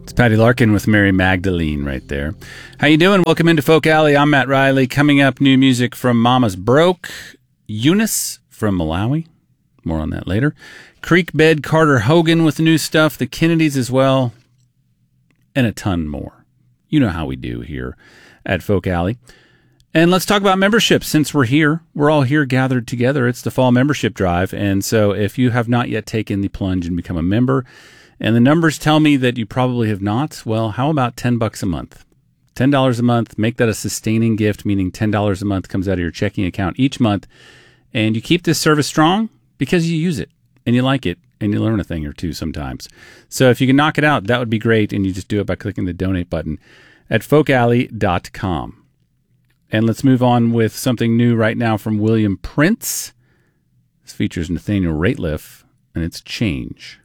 It's Patty Larkin with Mary Magdalene right there. How you doing? Welcome into Folk Alley. I'm Matt Riley. Coming up, new music from Mama's Broke, Eunice from Malawi. More on that later. Creekbed Carter Hogan with new stuff, the Kennedys as well, and a ton more. You know how we do here at Folk Alley. And let's talk about membership. Since we're here, we're all here gathered together. It's the fall membership drive. And so if you have not yet taken the plunge and become a member, and the numbers tell me that you probably have not, well, how about $10 a month? $10 a month, make that a sustaining gift, meaning $10 a month comes out of your checking account each month. And you keep this service strong because you use it and you like it and you learn a thing or two sometimes. So if you can knock it out, that would be great. And you just do it by clicking the donate button at folkalley.com. And let's move on with something new right now from William Prince. This features Nathaniel Rateliff, and it's Change.